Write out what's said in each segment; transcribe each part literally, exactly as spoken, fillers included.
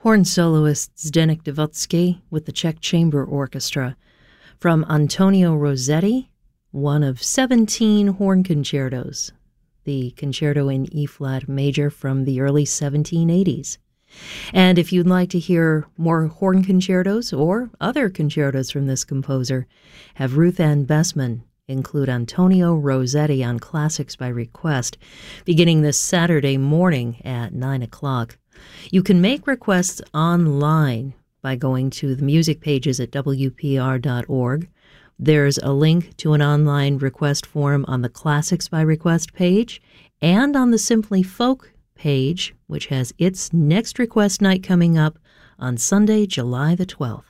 Horn soloist Zdeněk Devotsky with the Czech Chamber Orchestra. From Antonio Rossetti, one of seventeen horn concertos, the concerto in E-flat major from the early seventeen eighties. And if you'd like to hear more horn concertos or other concertos from this composer, have Ruth Ann Bessman include Antonio Rossetti on Classics by Request, beginning this Saturday morning at nine o'clock. You can make requests online by going to the music pages at W P R dot org. There's a link to an online request form on the Classics by Request page and on the Simply Folk page, which has its next request night coming up on Sunday, July the twelfth.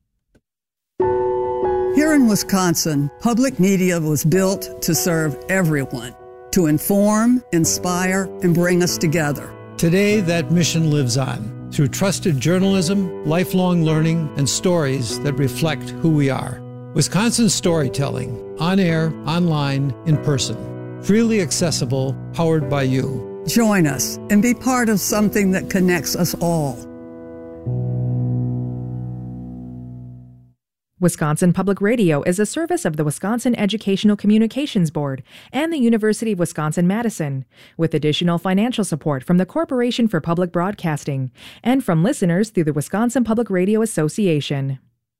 Here in Wisconsin, public media was built to serve everyone, to inform, inspire, and bring us together. Today, that mission lives on through trusted journalism, lifelong learning, and stories that reflect who we are. Wisconsin storytelling, on air, online, in person, freely accessible, powered by you. Join us and be part of something that connects us all. Wisconsin Public Radio is a service of the Wisconsin Educational Communications Board and the University of Wisconsin-Madison, with additional financial support from the Corporation for Public Broadcasting and from listeners through the Wisconsin Public Radio Association.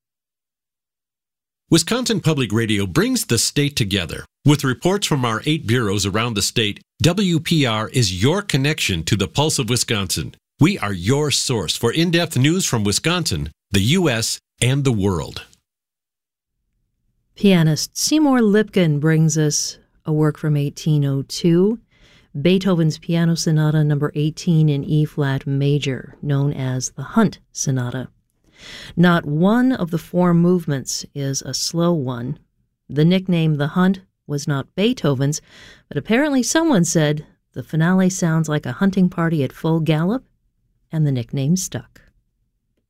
Wisconsin Public Radio brings the state together. With reports from our eight bureaus around the state, W P R is your connection to the pulse of Wisconsin. We are your source for in-depth news from Wisconsin, the U S, and the world. Pianist Seymour Lipkin brings us a work from eighteen oh two, Beethoven's Piano Sonata number eighteen in E-flat major, known as the Hunt Sonata. Not one of the four movements is a slow one. The nickname The Hunt was not Beethoven's, but apparently someone said the finale sounds like a hunting party at full gallop, and the nickname stuck.